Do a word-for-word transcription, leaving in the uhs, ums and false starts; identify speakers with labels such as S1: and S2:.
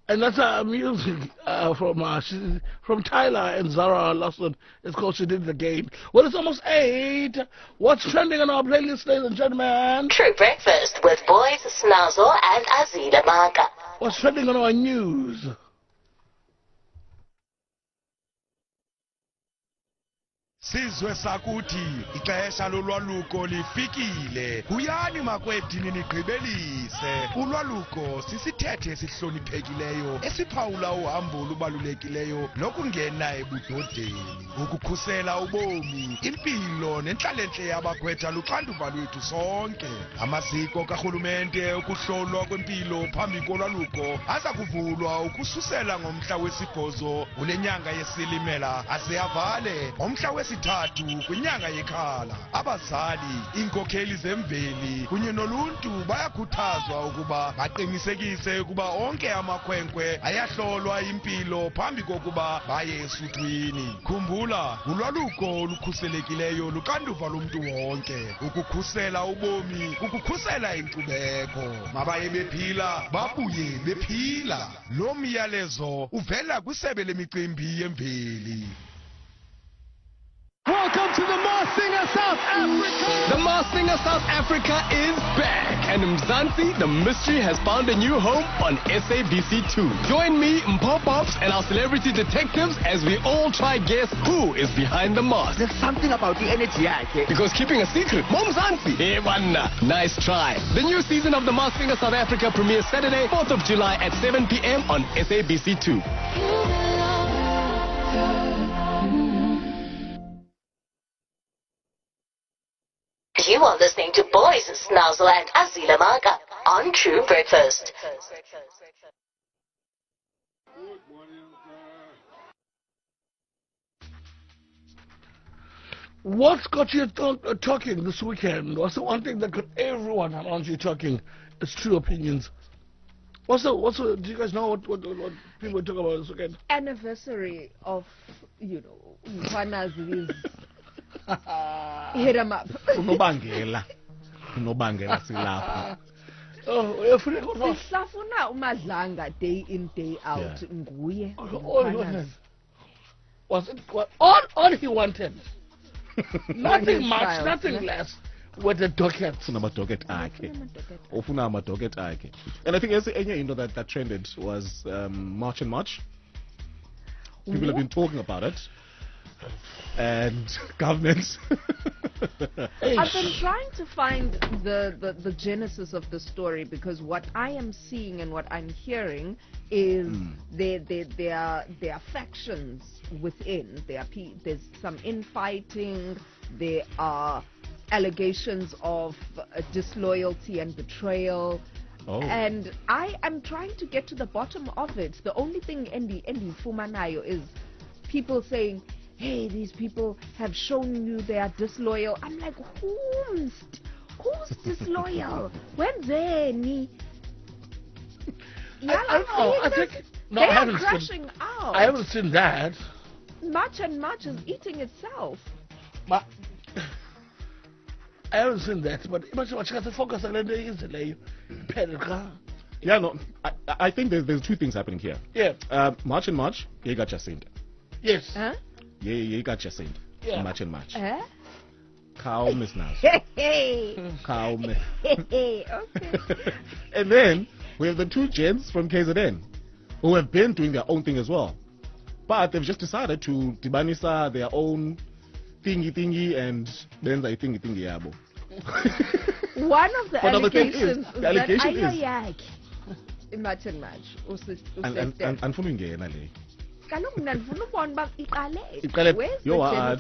S1: And that's uh, music uh, from uh, she, from Tyler and Zara Lawson. It's called She Did It Again. Well, it's almost eight. What's trending on our playlist, ladies and gentlemen?
S2: True Breakfast with Boys Snazzle and Azila Maka.
S1: What's trending on our news?
S3: Sizwe sakuthi ixesha lolwaluko lifikile. Uyani makwedini nigqibelise. Ulwaluko sisithethe esihloniphekileyo esiphawula uhambo olubalulekileyo lokungena ebudodeni. Ukukhusela ubomi, impilo nenhlalentle yabakhwetha luxanduva lwethu sonke. Amaziko karhulumente ukuhlolwa kwempilo phambi kolwaluko aza kuvulwa ukususela ngomhla wesibhozo kule nyanga yesilimela aze avale ngomhla wesi Tatu kwinyanga yekhala. Abazali, inkokheli zemveli kunye noluntu bayakhuthazwa ukuba baqinisekise ukuba onke amakhwenkwe ayahlolwa impilo phambi kokuba baye esuthwini. Khumbula, ulwaluko olukhuselekileyo luxanduva lomntu wonke. Ukukhusela ubomi, ukukhusela inkcubeko. Mabaye bephila, babuye bephila. Lo myalezo uvela kwisebe lemicimbi yemveli.
S4: Welcome to the Masked Singer South Africa! The Masked Singer South Africa is back, and Mzansi, the mystery, has found a new home on S A B C two. Join me, Mpho Pops, and our celebrity detectives as we all try guess who is behind the mask.
S5: There's something about the energy, okay?
S4: Because keeping a secret, Mom Mzansi. Hey, wanna. Nice try. The new season of the Masked Singer South Africa premieres Saturday, fourth of July at seven p m on S A B C two.
S2: You are listening to Boys Snazzle and Azila Maka on True Breakfast.
S1: What's got you th- uh, talking this weekend? What's the one thing that got everyone around you talking? It's true opinions. What's the, what's the, do you guys know what, what, what people are talking about this weekend?
S6: Anniversary of, you know, Mfanazi's hit 'em up.
S7: Unobangela. Unobangela silapha.
S1: Oh, uyafuna kodwa.
S6: Sisafuna uMadlanga day in day out
S7: Yeah.
S6: nguye.
S1: All he wanted. Was it what, all, all he wanted? Nothing
S6: his
S1: much,
S6: style,
S1: nothing
S6: yeah.
S1: less. With the docket.
S7: Ufuna amadocket akhe. Ufuna amadocket akhe. And I think as enye into that that trended was um, March and March. People have been talking about it. And governments.
S6: I've been trying to find the, the, the genesis of the story, because what I am seeing and what I'm hearing is mm. there, there, there, are, there are factions within. There are pe- there's some infighting. There are allegations of uh, disloyalty and betrayal.
S7: Oh.
S6: And I am trying to get to the bottom of it. The only thing Endi Endi Fumanayo is people saying, hey, these people have shown you they are disloyal. I'm like, who's who's disloyal? When's any? Yeah,
S1: I, I don't know. I think no,
S6: they
S1: I haven't
S6: are crashing
S1: seen,
S6: out.
S1: I haven't seen that.
S6: Much and much is eating itself.
S1: But I haven't seen that. But much much has to focus on the easily.
S7: Yeah, no, I, I think there's there's two things happening here.
S1: Yeah.
S7: Uh, March and March, you got Jacinda.
S1: Yes.
S6: Huh?
S7: Yeah, you got Jacinda.
S1: Yeah.
S7: March and March.
S6: Eh?
S7: Cow Miss Nas.
S6: Hey.
S7: Cow Miss.
S6: Hey. Okay.
S7: And then we have the two gents from K Z N who have been doing their own thing as well. But they've just decided to dibanisa their own thingy thingy and then they thingy thingy yabo.
S6: One of the
S7: But
S6: allegations
S7: the
S6: is,
S7: the allegation
S6: that
S7: is-
S6: ayayakhe match and match usi-
S7: And and
S6: usistep.
S7: and and funa ungena le.
S6: Kaloku mna ndifuna ubona uba iqale
S7: Iqale-
S6: Where's
S7: Yo,
S6: the
S7: uh,
S6: genesis?